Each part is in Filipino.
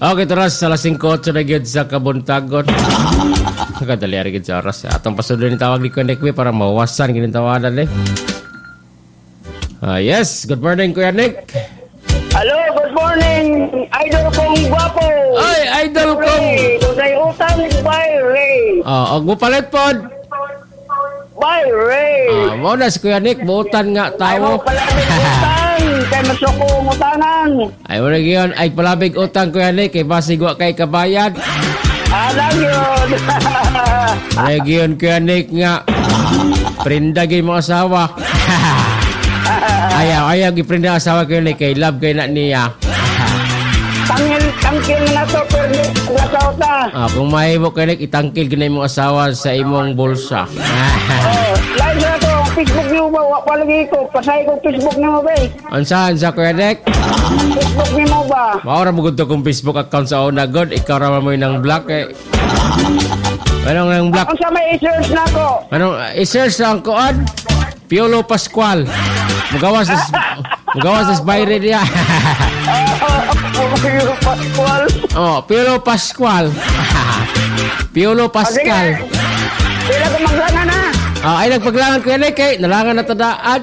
Okay, teras salah 5:08 na gyud sa kabuntagon. Kadali ari gyud sa oras. Atong pasudlo ni tawag ni Kuya Nick para mawasan kini tawanan eh. Yes, good morning Kuya Nick. Hello, good morning. Idol kong gwapo. Ay, idol kong. Dugay utang by Ray. Og mo palit pod. By Ray. Mo na si Kuya Nick, buutan nga Ay mo tawo. palabig utang. Kay masukong utangan. Ay mo na giyon, ay palabig utang Kuya Nick kay basig wa kay kabayad. Alam yun. Ay giyon Kuya Nick nga. Prinda gyud mo asawa. Ayaw giprinda asawa Kuya Nick kay love kay na niya. Tangkil na to pero nasaw ta. Kung mahimo Kuya Nick, itangkil ginay mo asawa sa imong bulsa. Live na to. Facebook niyo ba? Palagi ko. Pasay ko Facebook niyo ba? Unsahan sa Kuya Nick? Facebook niyo ba? Maura mo gud to kung Facebook account sa una god, ikaw ra mo nang block eh. Anong nang block? Kung sa may i-search na ko. Anong i-search ang kuan? Piolo Pascual. Mugawas sa bayre niya. Pascual. Piolo Pascual. Piolo Pascal. Sila ko maglana na. Ay nagpaglangan Kuya Nick kay nalangan na tadaan.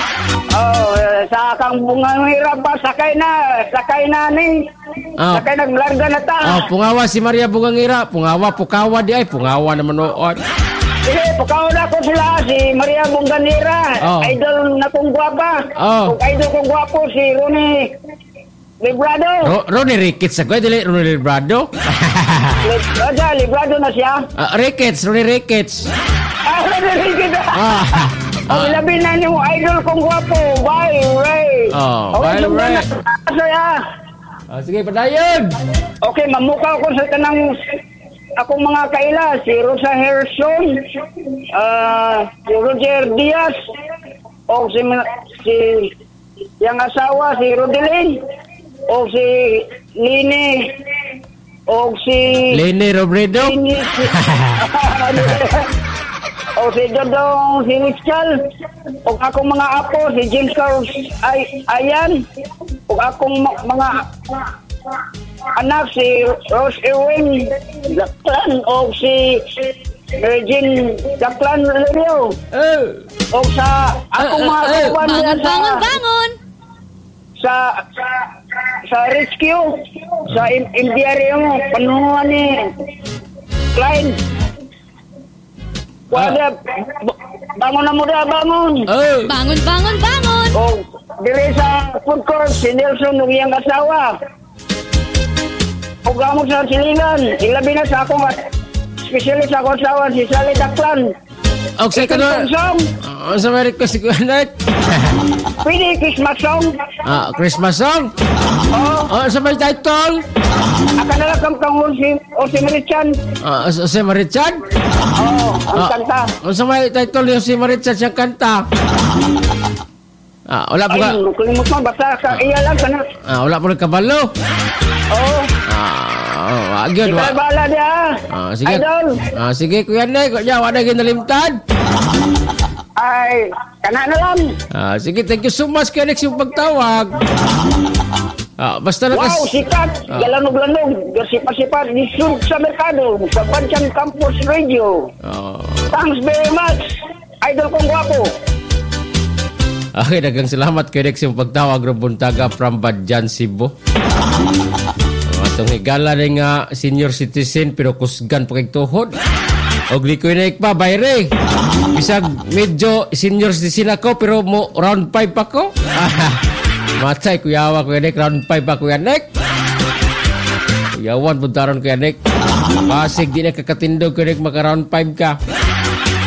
Sa kang bungang hirap ba? Sakay na ni. Sakay naglarga na ta. Pungawa si Maria Bungangira. Pukawa di ay. Pungawa naman noon. Sige, pukaw na ko sila. Si Maria Bunganira. Idol na kong gwapa. Idol kong gwapo si Ronnie Librado. Ronnie Ricketts. Ako dili Ronnie Librado. Librado na siya. Ronnie Ricketts. Ronnie Ricketts. Labi na niyo, idol kong gwapo. Bye, Ray. Bye, Ray. Sige, padayon. Okay, mamukaw ko sa tanang akong mga kaila. Si Rosa Herson, si Roger Diaz, o si yung asawa, si Rodelin, o si Lini, o si Lini Robredo. O si Dodong, si Richal, o akong mga apo, si James Carlos Ayan, o akong mga anak, si Rose Irwin Daklan, o si Regine Daklan Leo, o sa akong mga kawan bangon! sa rescue, sa imbiaryo mo, panuhan ni Klein. Wala, bangon na mo na, bangon. Bangon! O, dire sa food court, si Nelson, nung iyang asawa. O, gamot sa silingan. Ilabi na sa akong, especially sa akong asawa, si Sally Daklan. Okay, kanwa. Sa may request ko, Nick. Pwede, Christmas song. Christmas song? Sa may title? Akanala kang tangon si Marichan. Si Marichan? Ang kanta. Sa may title niyo si Marichan siyang kanta? Wala po ka? Ay, kalimut mo, basta iyalan ka na. Wala po kabalo? Agyon. Ikaw bala niya. Sige. Idol. Sige, Kuya Nick. Wala ginalimtad. Ay, kana na lang. Sige, thank you so much, Kuya Nick, yung pagtawag. Basta Wow, sikat. Galanog-lanog. Gasipa-sipa. Nisud sa merkado. Sa Bansang Campus Radio. Thanks very much. Idol kong gwapo. Okay, dagang salamat Kuya Nick, yung pagtawag. Robuntaga from Badjan, Cebu. Itong higala rin nga senior citizen pero kusgan pa kay tuhod. Og di Kuya Nick pa, bayre. Bisag medyo senior citizen ako pero mo round 5 pa ko. Matay kuyawa Kuya Nick, round 5 pa Kuya Nick. Kuyawan puntaron Kuya Nick. Pasig di na kakatindog Kuya Nick, maka round 5 ka.